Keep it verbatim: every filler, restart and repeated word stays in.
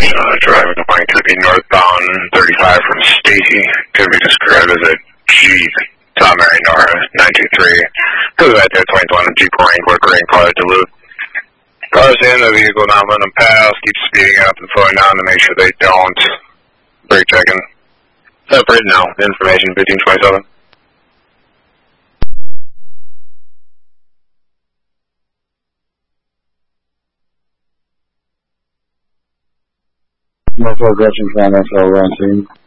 uh, driving going to be northbound thirty-five from Stacy. Could be described as a Jeep. Tom Mary Nora nine two three. Who's at there twenty-one Jeep Wrangler Green Car Duluth. Cars in, the vehicle not letting them pass. Keep speeding up and slowing down to make sure they don't. Brake checking. Separate now. Information fifteen twenty-seven. Norfolk Gretchen County, so we're on scene.